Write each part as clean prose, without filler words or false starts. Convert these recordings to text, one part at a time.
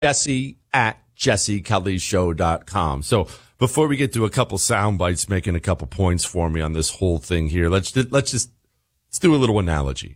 Jesse at jessekellyshow.com. So before we get to a couple sound bites making a couple points for me on this whole thing here, let's do a little analogy.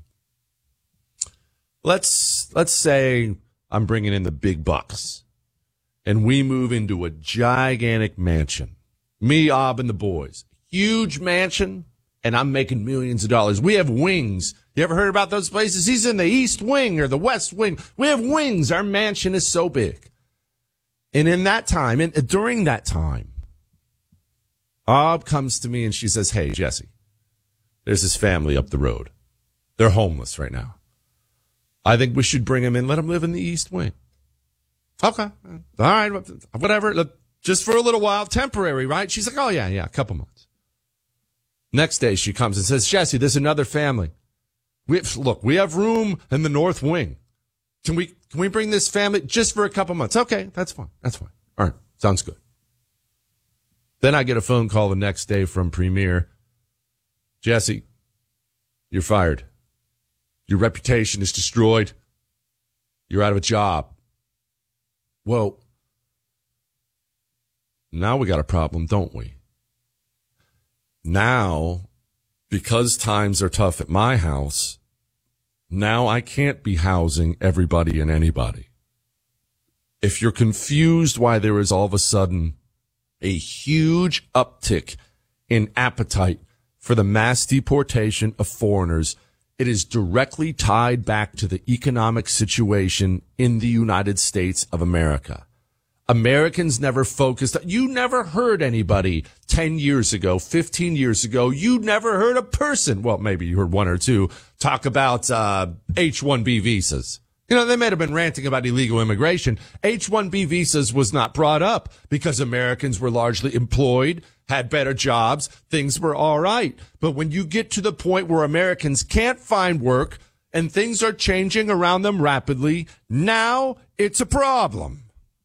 Let's say I'm bringing in the big bucks and we move into a gigantic mansion. Me, Ob, and the boys. Huge mansion, and I'm making millions of dollars. We have wings. You ever heard about those places? He's in the East Wing or the West Wing. We have wings. Our mansion is so big. And in that time, and during that time, Ob comes to me and she says, hey, Jesse, there's this family up the road. They're homeless right now. I think we should bring them in, let them live in the East Wing. Okay. All right. Whatever. Just for a little while. Temporary, right? She's like, oh, yeah, a couple months. Next day she comes and says, Jesse, there's another family. We have room in the North Wing. Can we bring this family just for a couple months? Okay, that's fine. All right, sounds good. Then I get a phone call the next day from Premier. Jesse, you're fired. Your reputation is destroyed. You're out of a job. Well, now we got a problem, don't we? Now, because times are tough at my house, now I can't be housing everybody and anybody. If you're confused why there is all of a sudden a huge uptick in appetite for the mass deportation of foreigners, it is directly tied back to the economic situation in the United States of America. Americans never focused. You never heard anybody 10 years ago, 15 years ago. You never heard a person. Well, maybe you heard one or two talk about H-1B visas. You know, they may have been ranting about illegal immigration. H-1B visas was not brought up because Americans were largely employed, had better jobs. Things were all right. But when you get to the point where Americans can't find work and things are changing around them rapidly, now it's a problem.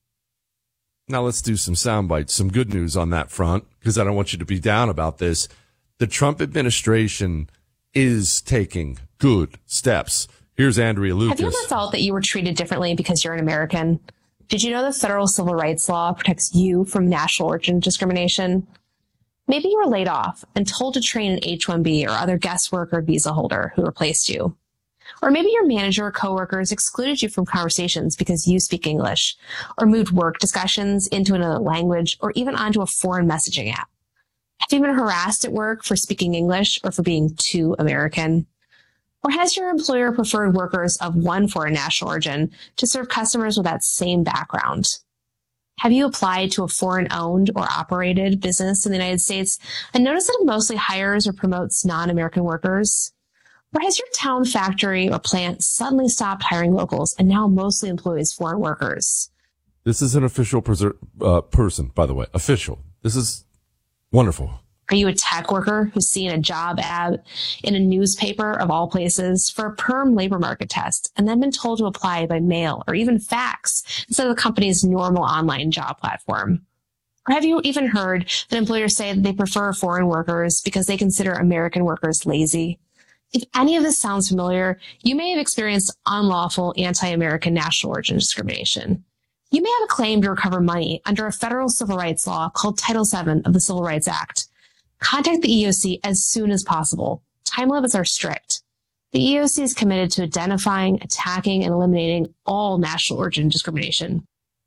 Now let's do some sound bites, some good news on that front, because I don't want you to be down about this. The Trump administration is taking good steps. Here's Andrea Lucas. Have you ever felt that you were treated differently because you're an American? Did you know the federal civil rights law protects you from national origin discrimination? Maybe you were laid off and told to train an H-1B or other guest worker visa holder who replaced you. Or maybe your manager or coworkers excluded you from conversations because you speak English, or moved work discussions into another language, or even onto a foreign messaging app. Have you been harassed at work for speaking English or for being too American? Or has your employer preferred workers of one foreign national origin to serve customers with that same background? Have you applied to a foreign-owned or operated business in the United States and noticed that it mostly hires or promotes non-American workers? Or has your town, factory, or plant suddenly stopped hiring locals and now mostly employs foreign workers? This is an official person, by the way. Official. This is wonderful. Are you a tech worker who's seen a job ad in a newspaper of all places for a perm labor market test and then been told to apply by mail or even fax instead of the company's normal online job platform? Or have you even heard that employers say that they prefer foreign workers because they consider American workers lazy? If any of this sounds familiar, you may have experienced unlawful anti-American national origin discrimination. You may have a claim to recover money under a federal civil rights law called Title VII of the Civil Rights Act. Contact the EEOC as soon as possible. Time limits are strict. The EEOC is committed to identifying, attacking, and eliminating all national origin discrimination.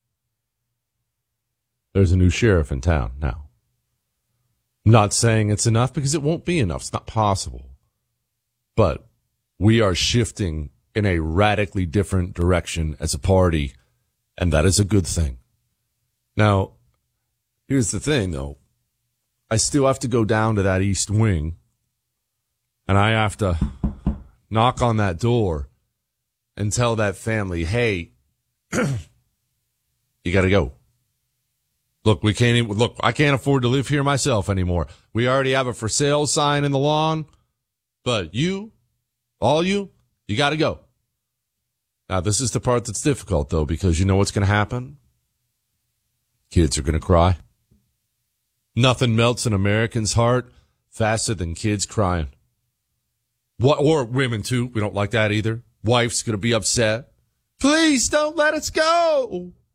There's a new sheriff in town now. I'm not saying it's enough because it won't be enough. It's not possible. But we are shifting in a radically different direction as a party, and that is a good thing. Now, here's the thing, though. I still have to go down to that East Wing, and I have to knock on that door and tell that family, hey, you got to go. Look, I can't afford to live here myself anymore. We already have a for sale sign in the lawn. But you got to go. Now, this is the part that's difficult, though, because you know what's going to happen? Kids are going to cry. Nothing melts an American's heart faster than kids crying. Or women, too. We don't like that either. Wife's going to be upset. Please don't let us go.